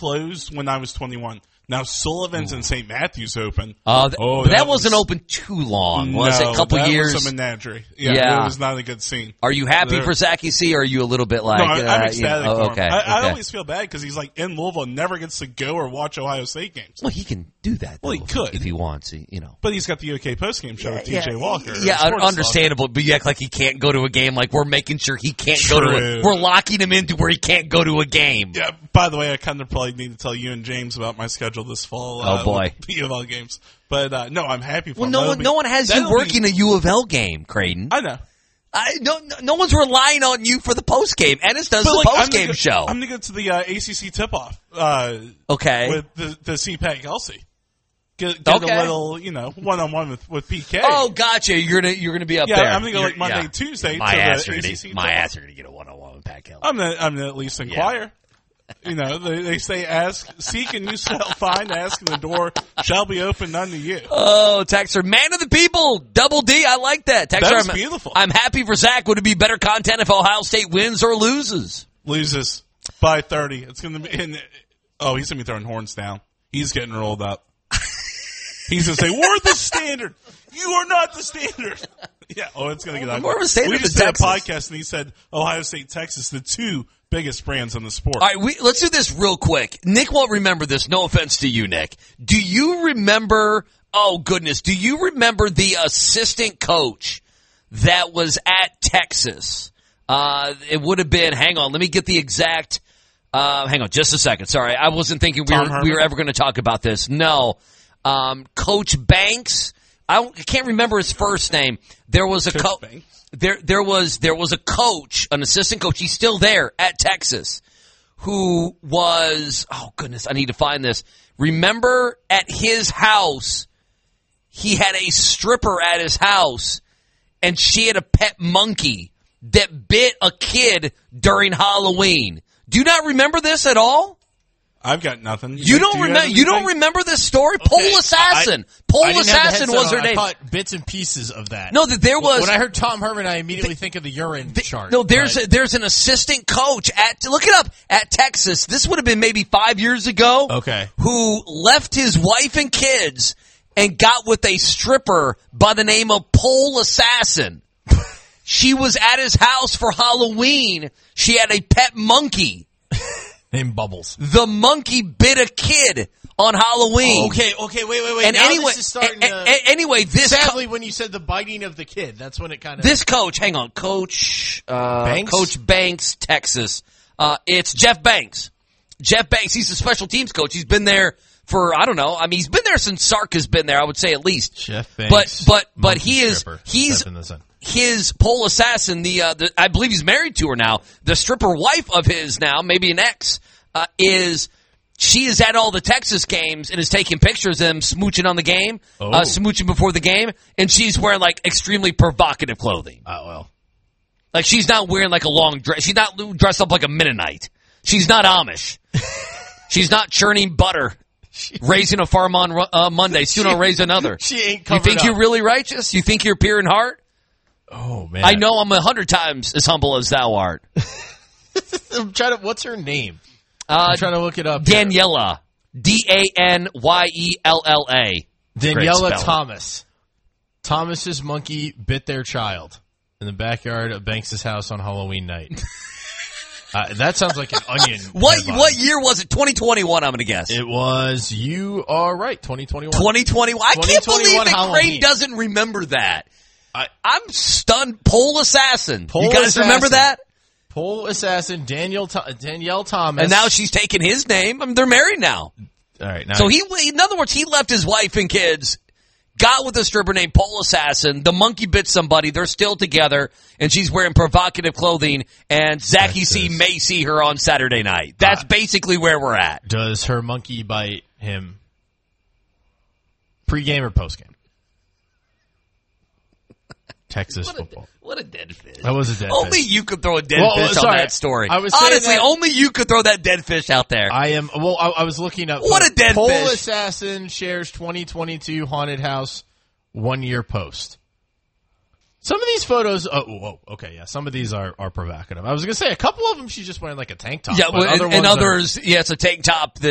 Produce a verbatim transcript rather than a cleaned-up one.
closed when I was twenty-one. Now Sullivan's and Saint Matthews open. Uh, th- oh, but that, that wasn't was, open too long, was no, it? A couple that years. Was a menagerie. Yeah, yeah, it was not a good scene. Are you happy the, for Zachy C, or are you a little bit like? No, I, I'm uh, ecstatic you know, oh, for okay, him. I, okay. I always feel bad because he's like in Louisville, and never gets to go or watch Ohio State games. Well, he can do that. Though, well, he could if he wants. You know, but he's got the U K postgame show yeah, with T J yeah, Walker. Yeah, understandable. But you act like he can't go to a game. Like we're making sure he can't True. go to. A, we're locking him into where he can't go to a game. Yeah. By the way, I kind of probably need to tell you and James about my schedule this fall. Oh uh, boy, the U of L games. But uh, no, I'm happy for well, him. no That'll one, be, no one has you working be, a U of L game, Creighton. I know. I, no, no, no one's relying on you for the post game. Ennis does but the like, post game go, show. I'm gonna go to the uh, A C C tip off. Uh, okay. With the the C PAC Kelsey. Get, get okay. a little, you know, one on one with with P K. Oh, gotcha. You're gonna you're gonna be up yeah, there. I'm gonna go you're, like Monday, yeah. Tuesday. My to ass the are A gonna, C C my tip-off. ass are gonna get a one on one with Pat Kelly. I'm gonna I'm gonna at least inquire. Yeah. You know, they, they say ask, seek, and you shall find. Ask, and the door shall be opened unto you. Oh, Texter, man of the people, double D. I like that. Texter, that was I'm, beautiful. I'm happy for Zach. Would it be better content if Ohio State wins or loses? Loses by thirty. It's gonna be. In, oh, he's gonna be throwing horns down. He's getting rolled up. He's gonna say, "We're the standard. You are not the standard." Yeah. Oh, it's gonna get ugly. More of a standard We than just did a Texas. podcast, and he said Ohio State, Texas, the two biggest brands in the sport. All right, we, let's do this real quick. Nick won't remember this. No offense to you, Nick. Do you remember? Oh goodness, do you remember the assistant coach that was at Texas? Uh, it would have been. Hang on, let me get the exact. Uh, hang on, just a second. Sorry, I wasn't thinking we Tom were we were ever going to talk about this. No, um, Coach Banks. I, don't, I can't remember his first name. There was a Coach co- Banks? there there was there was a coach, an assistant coach. He's still there at Texas, who was oh goodness, I need to find this. Remember at his house, he had a stripper at his house, and she had a pet monkey that bit a kid during Halloween. Do you not remember this at all? I've got nothing. You don't Do you remember? You don't remember this story? Okay, Pole Assassin. I, Pole I didn't have the Assassin headset was her on. name. I caught bits and pieces of that. No, that there was. When I heard Tom Herman, I immediately think of the urine chart. No, there's but, a, there's an assistant coach at look it up at Texas. This would have been maybe five years ago. Okay. Who left his wife and kids and got with a stripper by the name of Pole Assassin. She was at his house for Halloween. She had a pet monkey. named Bubbles. The monkey bit a kid on Halloween. Oh, okay, okay, wait, wait, wait. And now anyway, this is starting a, to, a, anyway, this sadly, co- when you said the biting of the kid, that's when it kind of. This coach, hang on, Coach uh, Banks? Coach Banks, Texas. Uh, it's Jeff Banks. Jeff Banks. He's a special teams coach. He's been there for I don't know. I mean, he's been there since Sark has been there. I would say at least. Jeff Banks. But but but monkey he is stripper. he's his pole assassin. The, uh, the I believe he's married to her now. The stripper wife of his now, maybe an ex, uh, is. She is at all the Texas games and is taking pictures of them smooching on the game, oh. uh, smooching before the game, and she's wearing like extremely provocative clothing. Oh, well. Like she's not wearing like a long dress. She's not dressed up like a Mennonite. She's not Amish. She's not churning butter, raising a farm on uh, Monday, soon I'll raise another. She ain't You covered think up. you're really righteous? You think you're pure in heart? Oh, man. I know I'm a hundred times as humble as thou art. I'm trying to, what's her name? Uh, I'm trying to look it up. here. Daniela. D A N Y E L L A. Daniela Thomas. Thomas's monkey bit their child in the backyard of Banks' house on Halloween night. uh, that sounds like an onion. What headline. what year was it? twenty twenty-one, I'm going to guess. It was, you are right, twenty twenty-one. twenty twenty-one. I can't believe that Halloween. Crane doesn't remember that. I, I'm stunned. Pole Assassin. Pole you guys Assassin. remember that? Pole Assassin, Daniel Th- Danielle Thomas. And now she's taking his name. I mean, they're married now. All right. Now So he, in other words, he left his wife and kids, got with a stripper named Pole Assassin. The monkey bit somebody. They're still together, and she's wearing provocative clothing. And Zachy C may see her on Saturday night. That's uh, basically where we're at. Does her monkey bite him pregame or postgame? Texas what football. A, what a dead fish. That was a dead only fish. Only you could throw a dead well, fish sorry, on that story. I was Honestly, that, only you could throw that dead fish out there. I am. Well, I, I was looking up. What a dead Pole fish. Pole Assassin shares twenty twenty-two haunted house one year post. Some of these photos. Oh, whoa, okay, yeah. Some of these are, are provocative. I was gonna say a couple of them. She's just wearing like a tank top. Yeah, well, and, and others. Are, yeah, it's a tank top that